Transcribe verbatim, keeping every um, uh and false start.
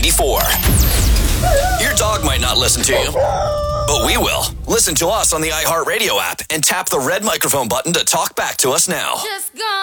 ninety-four. Your dog might not listen to you, but we will. Listen to us on the iHeartRadio app and tap the red microphone button to talk back to us now. Just go.